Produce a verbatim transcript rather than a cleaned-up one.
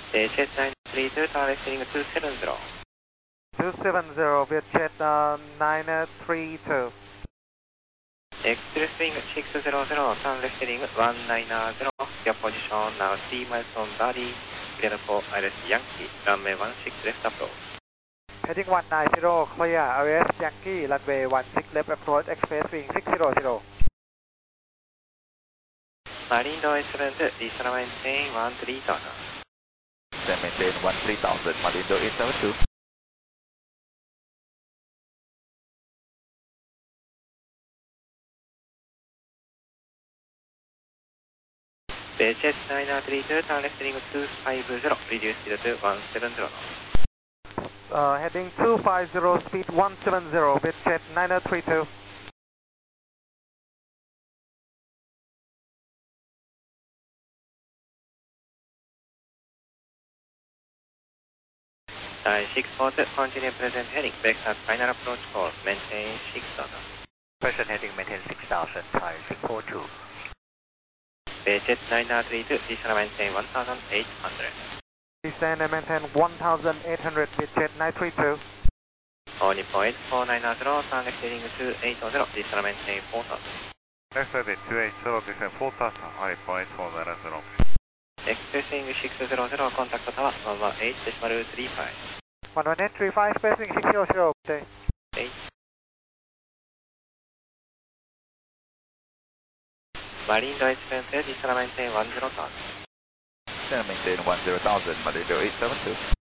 Vietjet nine three two, tower left heading two seven zero. two seven zero, Vietjet uh, nine three two. Express wing six zero zero, turn left heading one nine zero, your position now three miles on Bali, clear for I R S Yankee, runway one six left approach. Heading one nine zero, clear, I R S Yankee, runway one six left approach, express wing six zero zero. Marindo eight seven two, descend maintain one three thousand. Descend maintain one three thousand, Marindo eight seven two. Vietjet nine three two, turn left heading two five zero, reduce speed to one seven zero. Uh, heading two five zero, speed one seven zero, Vietjet nine three two. Thai six four two, continue present heading, brakes at final approach course, maintain six thousand. Present heading maintain six thousand, Thai six four two. Vietjet nine three two, descend maintain one thousand eight hundred. Descend and maintain one thousand eight hundred, Vietjet nine three two. Only point four nine zero, turn left heading two eight zero, descend maintain four thousand. Left heading two eight zero, descend four thousand, only point four nine zero. Expressing six zero zero, contact tower one one eight decimal three five. one one eight three five, expressing six zero zero, okay. eight. Marindo eight seven two, descend maintain one zero thousand. Descend maintain one zero thousand, Marindo eight seven two.